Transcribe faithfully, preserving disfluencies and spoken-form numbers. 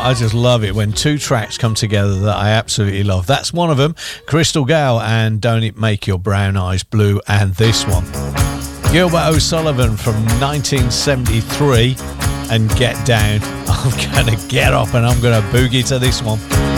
I just love it when two tracks come together that I absolutely love. That's one of them, Crystal Gale and Don't It Make Your Brown Eyes Blue, and this one, Gilbert O'Sullivan from nineteen seventy-three, and Get Down. I'm gonna get up and I'm gonna boogie to this one.